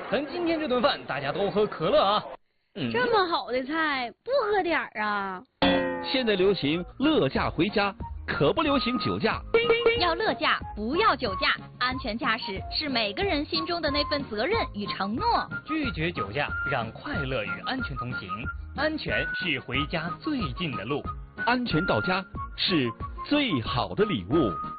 咱今天这顿饭大家都喝可乐啊。 这么好的菜，不喝点儿啊？ 现在流行乐驾回家，可不流行酒驾。 要乐驾，不要酒驾。安全驾驶是每个人心中的那份责任与承诺。 拒绝酒驾，让快乐与安全同行。安全是回家最近的路， 安全到家是最好的礼物。